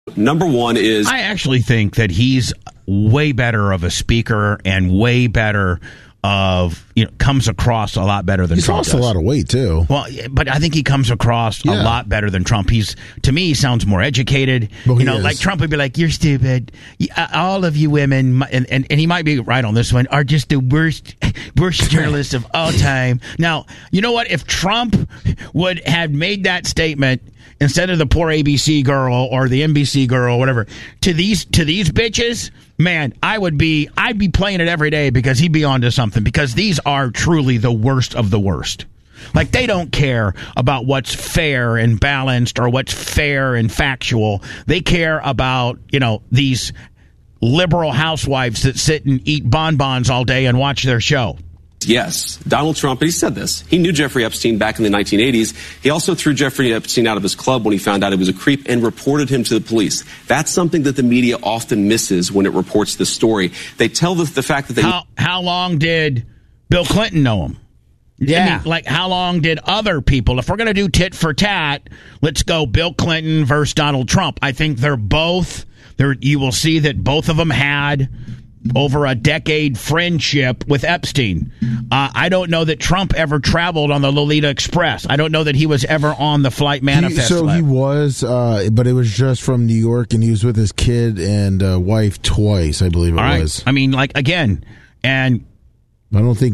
Number one is... I actually think that he's way better of a speaker and way better of, comes across a lot better than Trump does. He's lost a lot of weight, too. Well, but I think he comes across a lot better than Trump. To me, he sounds more educated. Well, like Trump would be like, you're stupid. All of you women, and he might be right on this one, are just the worst journalists of all time. Now, you know what? If Trump would have made that statement instead of the poor ABC girl or the NBC girl or whatever, to these bitches, man, I'd be playing it every day because he'd be onto something, because these are truly the worst of the worst. Like, they don't care about what's fair and balanced or what's fair and factual. They care about, these liberal housewives that sit and eat bonbons all day and watch their show. Yes, Donald Trump, and he said this, he knew Jeffrey Epstein back in the 1980s. He also threw Jeffrey Epstein out of his club when he found out he was a creep and reported him to the police. That's something that the media often misses when it reports this story. They tell the fact that they... How long did Bill Clinton know him? Yeah. I mean, how long did other people... If we're going to do tit for tat, let's go Bill Clinton versus Donald Trump. I think they're both... You will see that both of them had... over a decade friendship with Epstein. I don't know that Trump ever traveled on the Lolita Express. I don't know that he was ever on the Flight Manifest. He was, but it was just from New York, and he was with his kid and wife twice, I believe it was. I mean, again, and I don't think.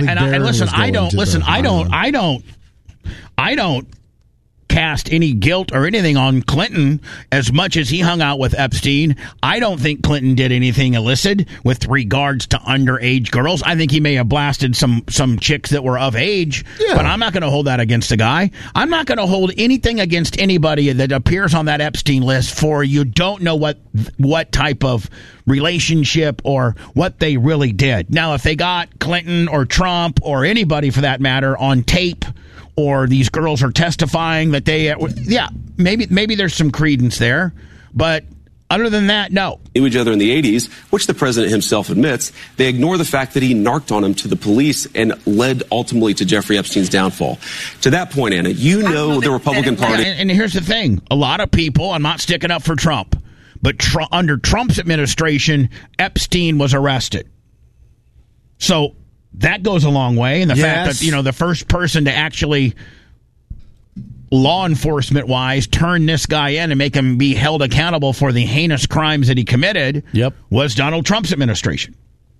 I don't cast any guilt or anything on Clinton as much as he hung out with Epstein. I don't think Clinton did anything illicit with regards to underage girls. I think he may have blasted some chicks that were of age, but I'm not going to hold that against the guy. I'm not going to hold anything against anybody that appears on that Epstein list for you don't know what type of relationship or what they really did. Now, if they got Clinton or Trump or anybody for that matter on tape, or these girls are testifying that maybe there's some credence there. But other than that, no. Knew each other in the 80s, which the president himself admits. They ignore the fact that he narked on him to the police and led ultimately to Jeffrey Epstein's downfall. To that point, Anna, the Republican Party... And here's the thing. A lot of people, I'm not sticking up for Trump, but under Trump's administration, Epstein was arrested. So... that goes a long way, and the fact that the first person to actually, law enforcement wise, turn this guy in and make him be held accountable for the heinous crimes that he committed was Donald Trump's administration.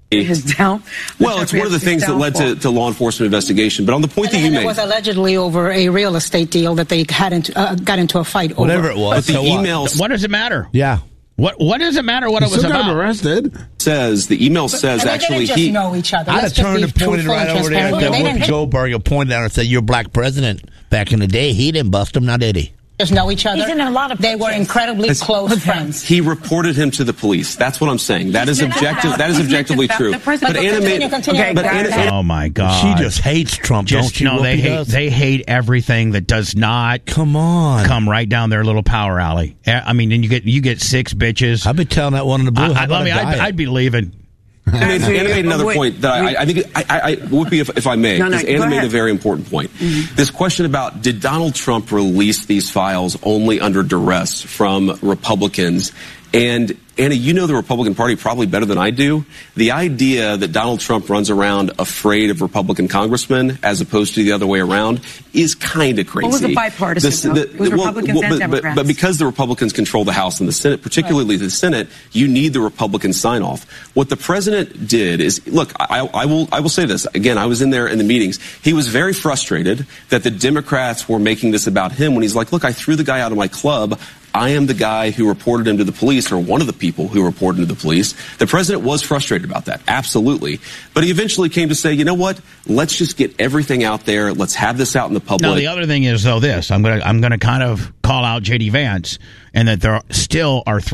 Well, it's one of the things that led to law enforcement investigation. But on the point that you made, it was allegedly over a real estate deal that they got into a fight over. Whatever it was, but the emails. What does it matter? Yeah. What does it matter what it was about? Got him arrested. The email says actually he know each other. I'd have turned and pointed right over there at Whoopi Goldberg and pointed out and said, "You're black president." Back in the day, he didn't bust him, now did he? Just know each other. They were incredibly close friends. He reported him to the police. That's what I'm saying. That is objective. That is objectively true. But Anna, oh my God, she just hates Trump. Don't you? No, they hate everything that does not come right down their little power alley. I mean, and you get six bitches. I've been telling that one in the blue. I'd be leaving. Anna made another point that I think Whoopi, if I may, because Anna made a very important point. Mm-hmm. This question about, did Donald Trump release these files only under duress from Republicans? And Anna, you know the Republican Party probably better than I do. The idea that Donald Trump runs around afraid of Republican congressmen as opposed to the other way around is kind of crazy. What was the bipartisan? It was Republicans and Democrats. But because the Republicans control the House and the Senate, particularly the Senate, you need the Republican sign-off. What the president did is, look, I will say this. Again, I was in there in the meetings. He was very frustrated that the Democrats were making this about him when he's like, look, I threw the guy out of my club. I am the guy who reported him to the police, or one of the people who reported him to the police. The president was frustrated about that, absolutely. But he eventually came to say, you know what? Let's just get everything out there. Let's have this out in the public. Now, the other thing is, though, this. I'm gonna kind of call out J.D. Vance, and that there still are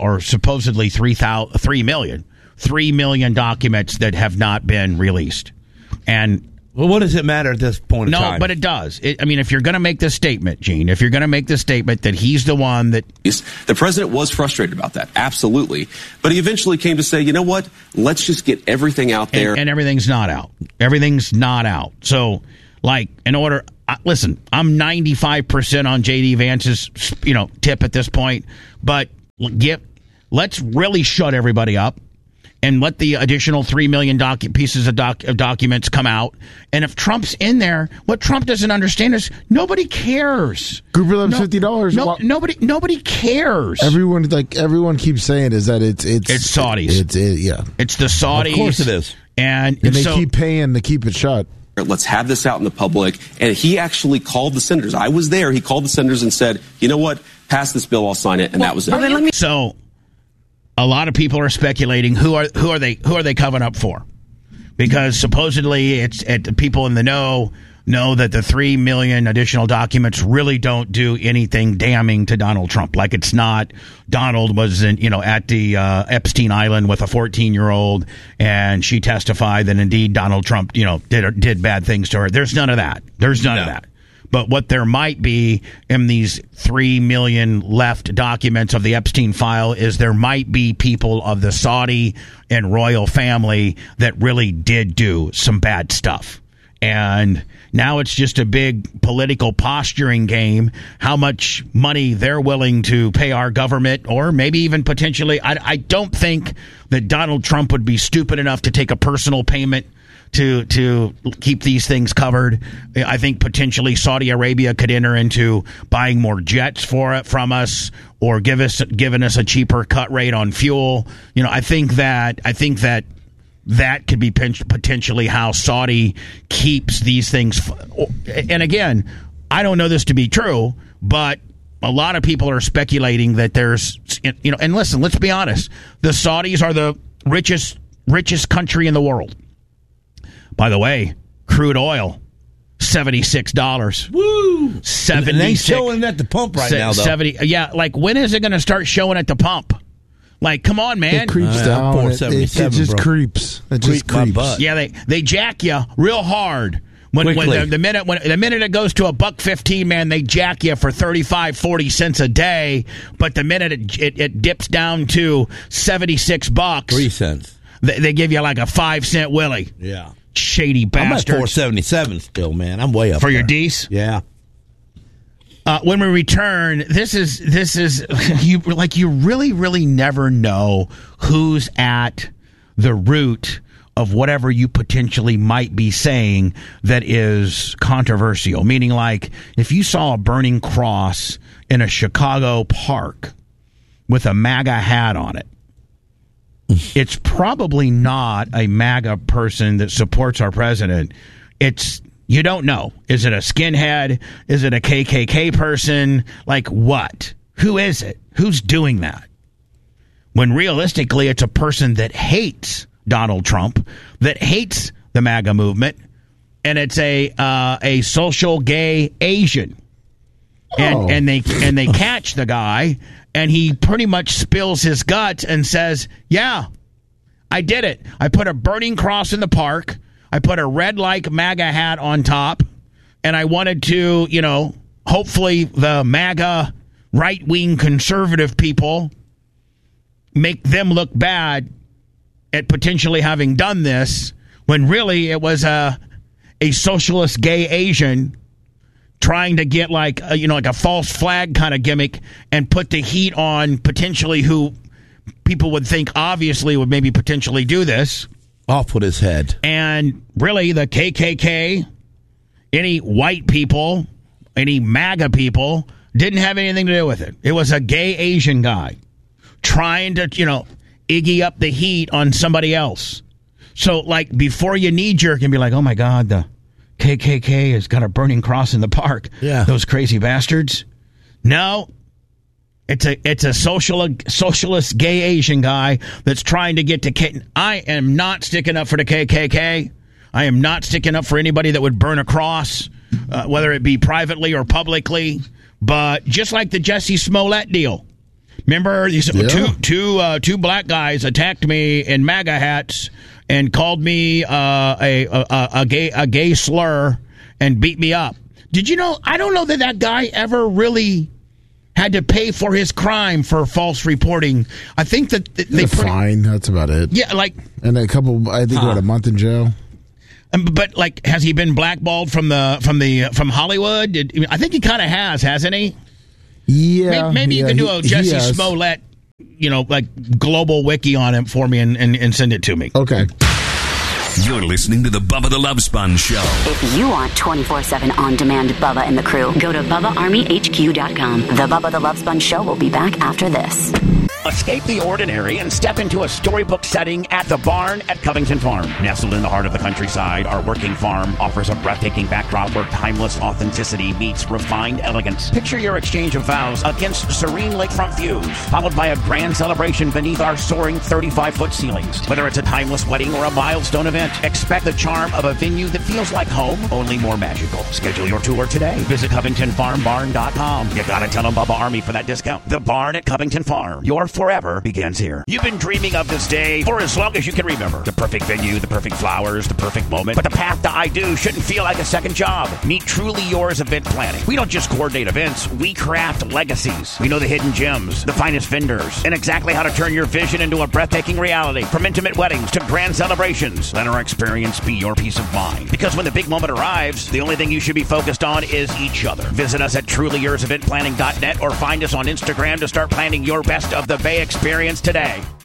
3 million documents that have not been released. And well, what does it matter at this point in time? No, but it does. If you're going to make this statement, Gene, if you're going to make this statement that he's the one that... The president was frustrated about that, absolutely. But he eventually came to say, you know what? Let's just get everything out there. And everything's not out. Everything's not out. So, in order... listen, I'm 95% on J.D. Vance's, tip at this point, but let's really shut everybody up and let the additional 3 million pieces of documents come out. And if Trump's in there, what Trump doesn't understand is nobody cares. Group of $50. Nobody cares. Everyone keeps saying is that it's Saudis. It's the Saudis. Of course it is. And they keep paying to keep it shut. Let's have this out in the public. And he actually called the senators. I was there. He called the senators and said, you know what? Pass this bill. I'll sign it. And that was it. So a lot of people are speculating who are they covering up for? Because supposedly it's people in the know that the 3 million additional documents really don't do anything damning to Donald Trump. Like it's not Donald was at the Epstein Island with a 14-year-old and she testified that indeed Donald Trump did bad things to her. There's none of that. There's none of that. But what there might be in these 3 million left documents of the Epstein file is there might be people of the Saudi and royal family that really did do some bad stuff. And now it's just a big political posturing game, how much money they're willing to pay our government, or maybe even potentially. I don't think that Donald Trump would be stupid enough to take a personal payment to keep these things covered. I think potentially Saudi Arabia could enter into buying more jets from us, or giving us a cheaper cut rate on fuel. I think that could be potentially how Saudi keeps these things. And again, I don't know this to be true, but a lot of people are speculating that there's, and listen, let's be honest. The Saudis are the richest country in the world. By the way, crude oil, $76. Woo! 76. They showing at the pump right now, though. 70. Yeah, like when is it going to start showing at the pump? Like, come on, man. It creeps down. It just creeps. It just creeps. Yeah, they jack you real hard. When the minute it goes to $1.15, man, they jack you for 35-40 cents a day. But the minute it dips down to $76, 3 cents, they give you like a 5-cent willy. Yeah. Shady bastards. I'm at $4.77 still, man. I'm way up for there. your D's. Yeah. When we return, this is you really never know who's at the root of whatever you potentially might be saying that is controversial. Meaning, like, if you saw a burning cross in a Chicago park with a MAGA hat on it, it's probably not a MAGA person that supports our president. You don't know. Is it a skinhead? Is it a KKK person? Like what? Who is it? Who's doing that? When realistically, it's a person that hates Donald Trump, that hates the MAGA movement, and it's a social gay Asian. And they catch the guy, and he pretty much spills his guts and says, yeah, I did it. I put a burning cross in the park. I put a red like MAGA hat on top, and I wanted to, hopefully the MAGA right-wing conservative people make them look bad at potentially having done this, when really it was a socialist gay Asian trying to get like a false flag kind of gimmick and put the heat on potentially who people would think obviously would maybe potentially do this. Off with his head. And really the KKK, any white people, any MAGA people didn't have anything to do with it. It was a gay Asian guy trying to, iggy up the heat on somebody else. So like before you knee jerk and be like, oh my God, the KKK has got a burning cross in the park. Yeah. Those crazy bastards. No, it's a socialist gay Asian guy that's trying to get to. I am not sticking up for the KKK. I am not sticking up for anybody that would burn a cross, whether it be privately or publicly. But just like the Jussie Smollett deal, remember these two black guys attacked me in MAGA hats and called me a gay slur and beat me up. Did you know? I don't know that guy ever really had to pay for his crime for false reporting. I think that they fine. That's about it. Yeah, like and a couple. I think a month in jail. But like, has he been blackballed from Hollywood? I think he kind of has, hasn't he? Yeah. Maybe you can do a Jussie Smollett like global wiki on it for me and send it to me. Okay. You're listening to the Bubba the Love Sponge Show. If you want 24/7 on-demand Bubba and the crew, go to BubbaArmyHQ.com. The Bubba the Love Sponge Show will be back after this. Escape the ordinary and step into a storybook setting at the Barn at Covington Farm. Nestled in the heart of the countryside, our working farm offers a breathtaking backdrop where timeless authenticity meets refined elegance. Picture your exchange of vows against serene lakefront views, followed by a grand celebration beneath our soaring 35-foot ceilings. Whether it's a timeless wedding or a milestone event, expect the charm of a venue that feels like home, only more magical. Schedule your tour today. Visit CovingtonFarmBarn.com. You gotta tell them Bubba Army for that discount. The Barn at Covington Farm. Your forever begins here. You've been dreaming of this day for as long as you can remember. The perfect venue, the perfect flowers, the perfect moment. But the path to I Do shouldn't feel like a second job. Meet Truly Yours Event Planning. We don't just coordinate events, we craft legacies. We know the hidden gems, the finest vendors, and exactly how to turn your vision into a breathtaking reality. From intimate weddings to grand celebrations, let our experience be your peace of mind. Because when the big moment arrives, the only thing you should be focused on is each other. Visit us at TrulyYoursEventPlanning.net or find us on Instagram to start planning your best of the Bay experience today.